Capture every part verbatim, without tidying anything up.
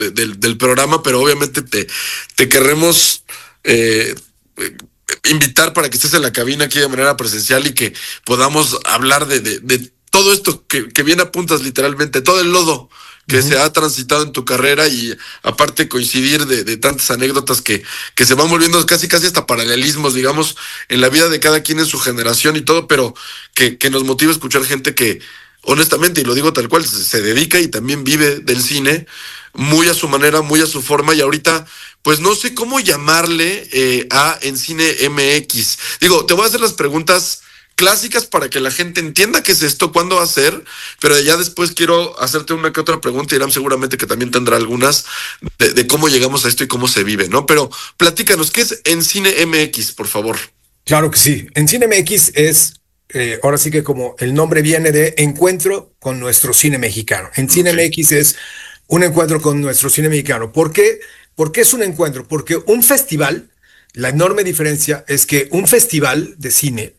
de, del, del programa, pero obviamente te, te querremos eh, invitar para que estés en la cabina aquí de manera presencial y que podamos hablar de, de, de todo esto que, que viene a puntas literalmente, todo el lodo que uh-huh. se ha transitado en tu carrera y aparte coincidir de, de tantas anécdotas que, que se van volviendo casi casi hasta paralelismos, digamos, en la vida de cada quien en su generación y todo, pero que, que nos motiva a escuchar gente que honestamente, y lo digo tal cual, se, se dedica y también vive del cine muy a su manera, muy a su forma, y ahorita pues no sé cómo llamarle eh, a En Cine M X. Digo, te voy a hacer las preguntas clásicas para que la gente entienda qué es esto, cuándo va a ser, pero ya después quiero hacerte una que otra pregunta, Irán seguramente que también tendrá algunas, de, de cómo llegamos a esto y cómo se vive, ¿no? Pero platícanos, ¿qué es En Cine M X, por favor? Claro que sí. En Cine M X es, eh, ahora sí que como el nombre viene de encuentro con nuestro cine mexicano. En Cine okay. M X es un encuentro con nuestro cine mexicano. ¿Por qué? ¿Por qué es un encuentro? Porque un festival, la enorme diferencia es que un festival de cine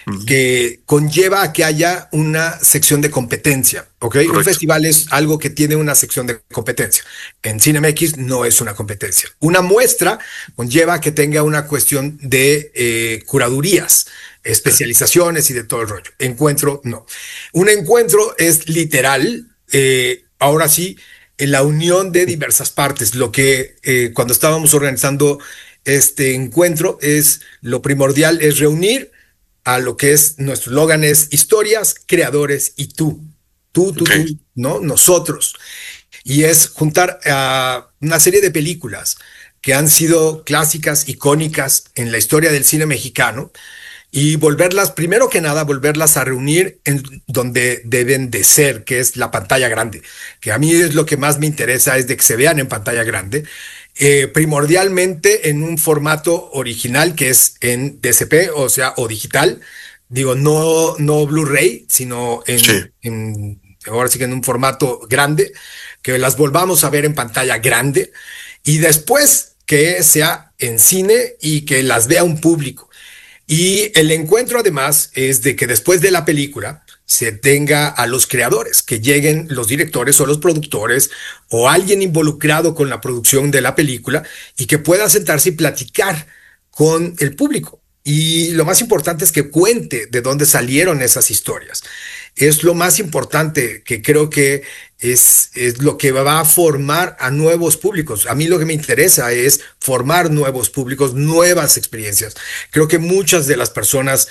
que conlleva a que haya una sección de competencia, ¿ok? Correcto. Un festival es algo que tiene una sección de competencia. En Cine M X no es una competencia. Una muestra conlleva a que tenga una cuestión de eh, curadurías, especializaciones y de todo el rollo. Encuentro, no. Un encuentro es literal, eh, ahora sí, en la unión de diversas partes. Lo que eh, cuando estábamos organizando este encuentro es lo primordial, es reunir a lo que es nuestro eslogan es historias, creadores y tú. Tú, tú, okay. tú, ¿no? Nosotros. Y es juntar a una serie de películas que han sido clásicas, icónicas en la historia del cine mexicano y volverlas, primero que nada, volverlas a reunir en donde deben de ser, que es la pantalla grande. Que a mí es lo que más me interesa, es de que se vean en pantalla grande. Eh, primordialmente en un formato original que es en D C P, o sea, o digital, digo, no, no Blu-ray, sino en, sí. en, ahora sí que en un formato grande, que las volvamos a ver en pantalla grande y después que sea en cine y que las vea un público. Y el encuentro además es de que después de la película se tenga a los creadores, que lleguen los directores o los productores o alguien involucrado con la producción de la película y que pueda sentarse y platicar con el público. Y lo más importante es que cuente de dónde salieron esas historias. Es lo más importante que creo que es, es lo que va a formar a nuevos públicos. A mí lo que me interesa es formar nuevos públicos, nuevas experiencias. Creo que muchas de las personas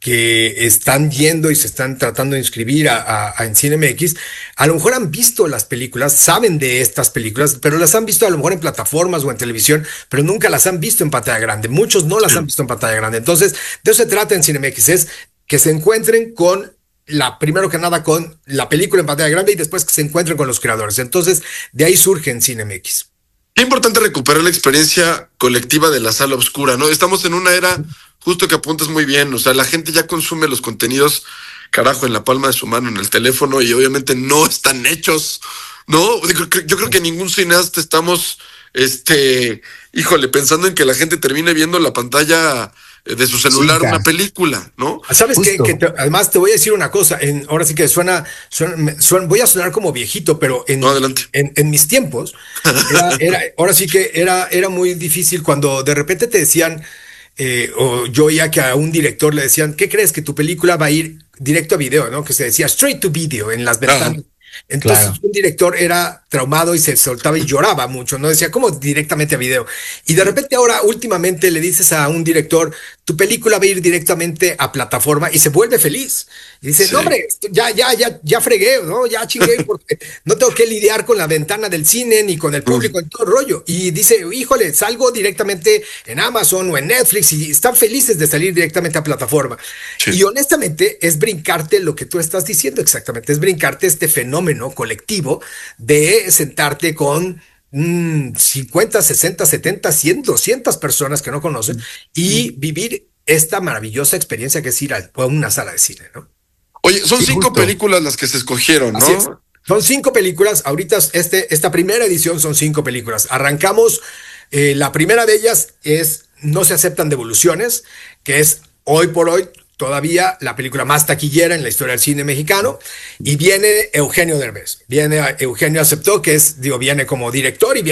que están yendo y se están tratando de inscribir a, a, a En Cine M X, a lo mejor han visto las películas, saben de estas películas, pero las han visto a lo mejor en plataformas o en televisión, pero nunca las han visto en pantalla grande. Muchos no las sí. han visto en pantalla grande. Entonces, de eso se trata En Cine M X, es que se encuentren con la, primero que nada con la película en pantalla grande y después que se encuentren con los creadores. Entonces, de ahí surge En Cine M X. Qué importante recuperar la experiencia colectiva de la sala oscura, ¿no? Estamos en una era, justo que apuntas muy bien, o sea, la gente ya consume los contenidos, carajo, en la palma de su mano, en el teléfono, y obviamente no están hechos, ¿no? Yo creo que ningún cineasta estamos, este, híjole, pensando en que la gente termine viendo la pantalla de su celular sí, una película, ¿no? ¿Sabes qué? Que te, además te voy a decir una cosa, en, ahora sí que suena, suena, suena, voy a sonar como viejito, pero en, no, en, en mis tiempos, era, era, ahora sí que era, era muy difícil cuando de repente te decían, eh, o yo oía que a un director le decían, ¿qué crees? Que tu película va a ir directo a video, ¿no? Que se decía straight to video en las ventanas. Uh-huh. Entonces claro. un director era traumado y se soltaba y lloraba mucho, ¿no? Decía, ¿cómo directamente a video? Y de repente ahora últimamente le dices a un director, tu película va a ir directamente a plataforma y se vuelve feliz. Y dice, sí. no hombre, ya, ya, ya, ya fregué, ¿no? Ya chingué porque no tengo que lidiar con la ventana del cine ni con el público en todo el rollo. Y dice, híjole, salgo directamente en Amazon o en Netflix y están felices de salir directamente a plataforma. Sí. Y honestamente es brincarte lo que tú estás diciendo exactamente, es brincarte este fenómeno colectivo de sentarte con mmm, cincuenta, sesenta, setenta, cien, doscientas personas que no conocen y vivir esta maravillosa experiencia que es ir a una sala de cine, ¿no? Oye, son sí, cinco justo. películas las que se escogieron, ¿no? Así es. Son cinco películas. Ahorita este, esta primera edición son cinco películas. Arrancamos, eh, la primera de ellas es No se aceptan devoluciones, que es hoy por hoy todavía la película más taquillera en la historia del cine mexicano, y viene Eugenio Derbez. Viene Eugenio aceptó, que es, digo, viene como director y viene